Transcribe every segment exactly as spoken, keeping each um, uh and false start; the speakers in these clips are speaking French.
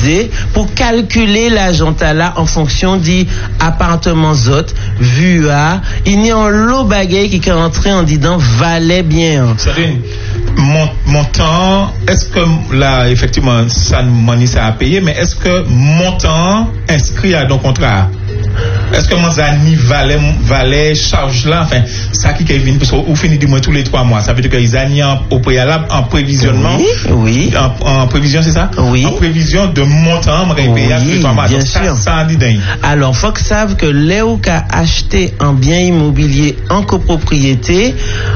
utiliser pour calculer l'argent là en fonction du appartement zot, vu à, il y a un lot bagay qui est rentré en disant valait bien. C'est-à-dire, mon, montant, est-ce que là, effectivement, ça money ça a payé, mais est-ce que montant inscrit à ton contrat? Est-ce que mon zani valait, valait charge là, enfin, ça qui est venu, parce qu'on finit du moins tous les trois mois, ça veut dire que les années au préalable, en prévisionnement, oui, oui. En, en prévision, c'est ça? Oui. En prévision de montant, on va payer tous les trois mois. Bien donc sûr. Ça, ça dit dingue. Alors, faut que savent que Léo qui a acheté un bien immobilier en copropriété,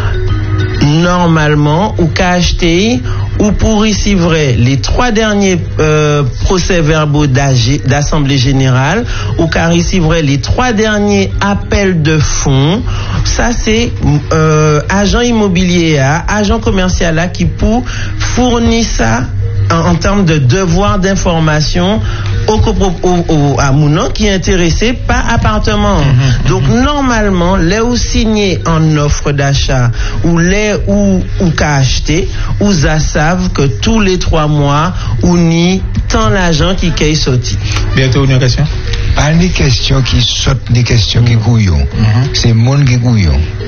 normalement, ou qu'a acheté, ou pour ici vrai, les trois derniers euh, procès-verbaux d'Assemblée Générale, ou qu'a ici vrai, les trois derniers appels de fonds, ça c'est euh, agent immobilier, à, agent commercial là, qui pour fournir ça en, en termes de devoir d'information au, au, au, à Mounan qui est intéressé par appartement. Mm-hmm. Donc normalement, les ou signé en offre d'achat ou les ou ou qu'a acheté, ou ça savent que tous les trois mois ou ni tant l'argent qui est sorti. Bientôt une question. Pas des questions qui sautent, des questions qui couillent. Mm-hmm. C'est monde qui couille.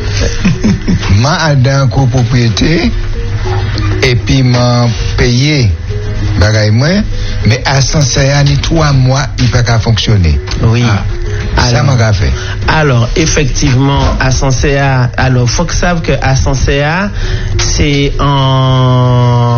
Ma adin copropriété et puis m'a payé bagay moi, mais à sincère ni trois mois il peut pas fonctionner. Oui. Ah, ça m'a fait. Alors effectivement à Sansea, alors faut que savent que à Sansea c'est en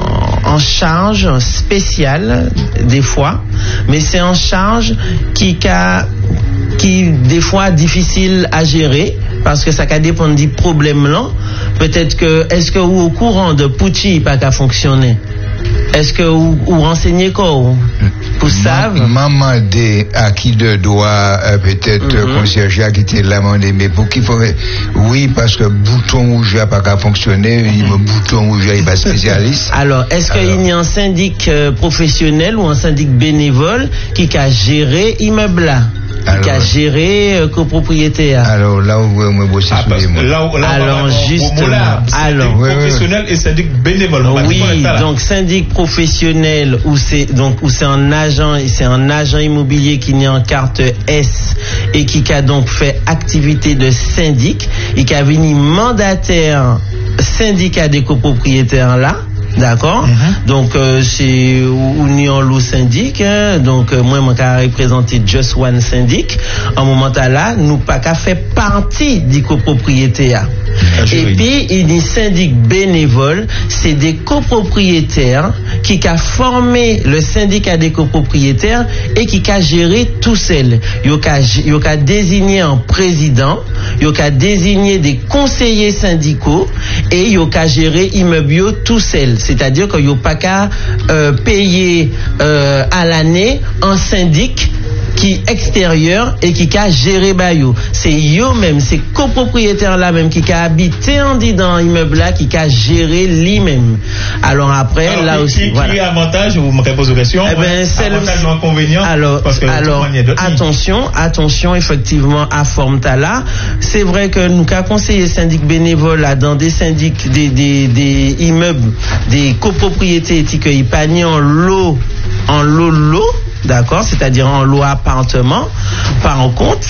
en charge spéciale des fois, mais c'est en charge qui ca qui des fois difficile à gérer parce que ça ca dépend du problème là. Peut-être que est-ce que vous au courant de Pouchi pas qu'à fonctionner? Est-ce que vous, vous renseignez quoi pour savent? Maman de à qui de doit euh, peut-être mm-hmm. concierge qui était là mais pour qui faut oui parce que bouton rouge n'a pas qu'à fonctionner, mm-hmm. le bouton rouge n'est pas spécialiste. Alors est-ce qu'il y a un syndic euh, professionnel ou un syndic bénévole qui a géré immeuble là? Qui a géré euh, copropriété. Alors là où vous me bossez ah, sur les là, là, alors justement, alors professionnel et syndic bénévole. Oui, donc syndic professionnel où c'est donc où c'est un agent et c'est un agent immobilier qui n'est en carte S et qui a donc fait activité de syndic et qui a venu mandataire syndicat des copropriétaires là. D'accord. Mm-hmm. Donc euh, c'est Union Lou syndic. Hein, donc euh, moi moi qu'à représenter Just One syndic. En moment là, nous pas qu'à faire partie du copropriété. Ah, et puis il dit syndic bénévole, c'est des copropriétaires qui a formé le syndicat des copropriétaires et qui a géré tout seul. Yo ka yo ka désigné un président, yo ka désigné des conseillers syndicaux et yo ka géré immeuble tout seul. C'est-à-dire que yo pas qu'à euh, payer euh, à l'année un syndic qui extérieur et qui a géré bayou. C'est yo même, c'est copropriétaire là même qui a habité en dit dans l'immeuble là qui a géré lui-même. Alors après alors, là qui, aussi qui, voilà. Qui est avantage, vous me posez une question. Eh ben, c'est avantage ou inconvénient. Alors, parce que alors attention, attention effectivement à Formta là. C'est vrai que nous avons conseillé syndic bénévole là dans des syndics, des, des, des immeubles, des copropriétés qui sont pas ni en lot, en lot lot. D'accord, c'est-à-dire en lot appartement, par en compte.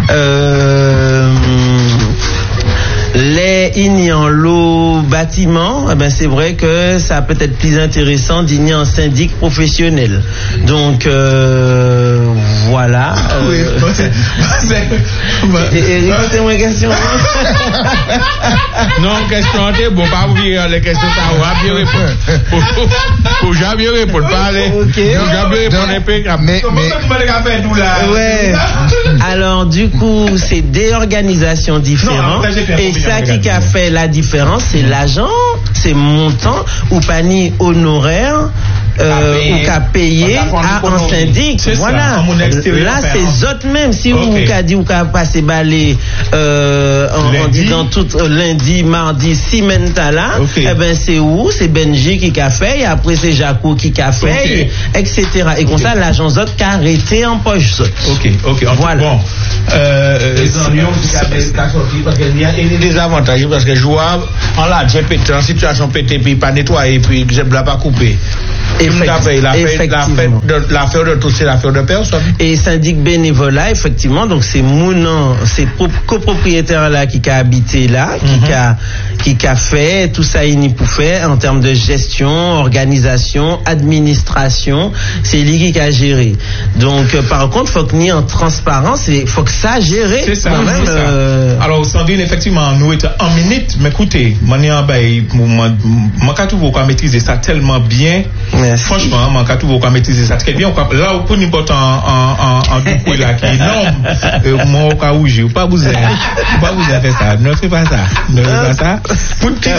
Euh, les ignes en lot bâtiment, eh ben c'est vrai que ça peut être plus intéressant d'igner en syndic professionnel. Donc euh, voilà. Euh, oui, écoutez-moi question. Non, question c'est bon, pas oublier les questions, ça va bien répondre. Pour jamais répondre, pas aller. Ok. Pour jamais répondre. Mais mais ouais. Alors du coup, c'est des organisations différentes. Et ça qui a fait la différence, c'est l'agent, c'est montant ou panier honoraire. Euh, ou qu'à payer à un syndic. Voilà. Là, c'est autres même. Si vous qu'à dit ou qu'à passer balai euh, en, en disant tout euh, lundi, mardi, semaine là, okay. Eh ben c'est où? C'est Benji qui a fait, et après c'est Jaco qui a fait, okay. et cetera. Et comme okay. ça, l'agence autre qui a arrêté en poche. Ok, ok. Voilà. Bon. Euh, les ennuis, parce qu'il y a des avantages, parce que je vois, en là, j'ai pété, en situation pété, puis pas nettoyé, puis je ne l'ai pas coupé. Effectivement. L'affaire de tous, c'est l'affaire de personne. Et syndic bénévolat, effectivement, donc c'est Mounan, c'est copropriétaire là qui a habité là, qui mm-hmm. a qui a fait tout ça il pour faire en termes de gestion, organisation, administration, c'est lui qui a géré. Donc euh, par contre, faut que ni en transparence, il faut que ça gère. C'est ça. Même, c'est euh... ça. Alors Sandrine, effectivement, nous étions en minute, mais écoutez, moi moi quand vous maîtriser ça tellement bien. Merci. Franchement, moi quand vous maîtriser ça très bien. Là où pour n'importe en en en en là qui est énorme, moi au cas où j'ai pas vous pas vous avez fait ça. Ne fais pas ça. Ne fais pas ça. Pour petit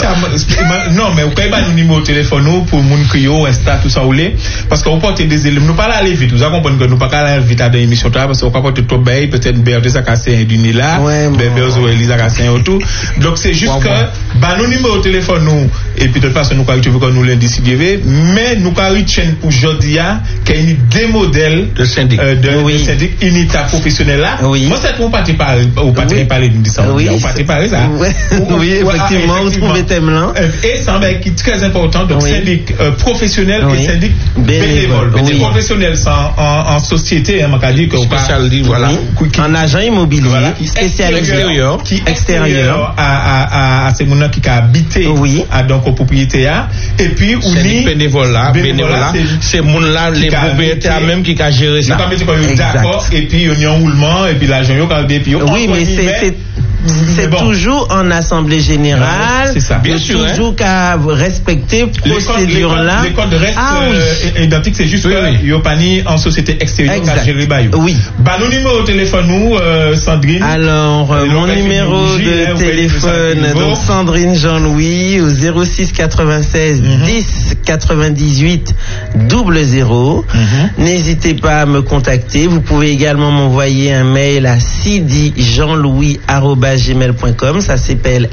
non mais vous pouvez pas nous numéro de téléphone nous pour moun crier Insta tout ça ou les parce qu'on porte des éléments nous pas aller vite vous comprenez que nous pas aller vite à des émissions parce qu'on pas porter trop bail peut-être Berthe Zakassin du là bébé Zoé Zakassin autour donc c'est juste que bah nous numéro de téléphone nous et puis de toute façon nous quand tu veux que nous l'indice mais nous quand chaîne pour Jodia qui est des modèles de syndic euh, de, oui. de syndic unita professionnel là oui. Moi c'est pour pas te parler ou pas te parler de ça oui. ou pas te parler ça oui, oui effectivement vous trouvez thème là et ça qui est très important donc oui. syndic euh, professionnel oui. et syndic bénévole oui. professionnel c'est en, en, en société hein, on dit que spécial voilà oui. en agent immobilier voilà. spécial extérieur qui extérieur à à à, à ces gens qui a habité oui. à donc aux propriétés et puis ou ni bénévolat bénévolat c'est mon là les propriétaires même qui a géré ça d'accord et puis il y a un roulement et puis l'argent yo quand puis oui mais c'est c'est bon. Toujours en assemblée générale. C'est ça. Bien sûr. Toujours qu'à respecter procédure là. Les codes restent ah, oui. euh, identiques. C'est juste oui, que oui. Yopani en société extérieure qu'à gérer bail. Oui. Bah nos numéros de téléphone nous euh, Sandrine. Alors euh, mon numéro de téléphone donc Sandrine Jean-Louis au zéro six quatre-vingt-seize mm-hmm. dix quatre-vingt-dix-huit double zéro. Mm-hmm. N'hésitez pas à me contacter. Vous pouvez également m'envoyer un mail à sidi jean-louis arobase gmail point com, ça s'appelle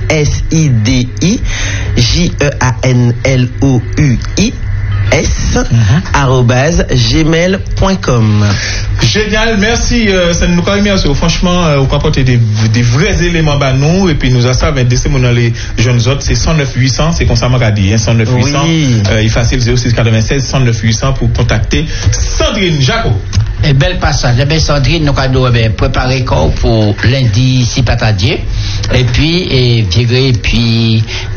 S I D I J E A N L O U I S arobase gmail point com. Génial, merci. Euh, ça nous remercie. Franchement, euh, on apporter des, des vrais éléments à nous et puis nous a ça avec des dans les jeunes autres. C'est cent neuf huit cents, c'est comme ça m'a dit, hein, cent neuf huit cents. Oui. Euh, il facile zéro six quatre-vingt-seize cent neuf huit cents pour contacter Sandrine Jaco. Et bel passage. Eh bien, Sandrine, nous avons eh préparé corps pour lundi, si pas tardier. Et puis, et virer, puis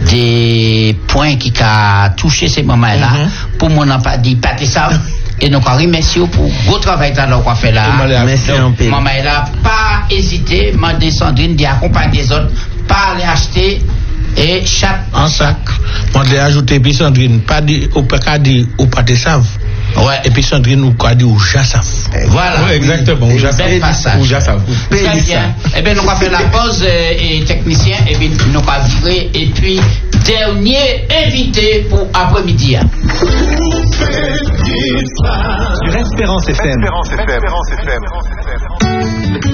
des points qui ont touché ces moments-là. Mm-hmm. Pour mon pas dit, pas ça. Et nous avons remercié pour votre travail qu'on a fait là. Merci un peu. Maman, elle n'a pas hésité, demander Sandrine d'accompagner les autres, pas aller acheter. Et chaque en sac. Moi, je l'ai ajouté, puis Sandrine, pas dit, ou pas dit, ou pas de savent. Ouais, et puis Sandrine, ou pas dit, ou jassaf. Voilà. Oui, exactement, ou jassaf. Ou jassaf. Très bien. Eh bien, nous allons faire la pause, et technicien, et puis nous allons virer, et puis, dernier invité pour après-midi. Sur Espérance F M. Espérance F M.